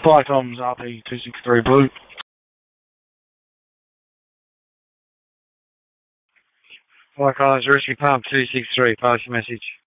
Flight comms RP263 Blue. Flight comms Rescue Pump 263, pass your message.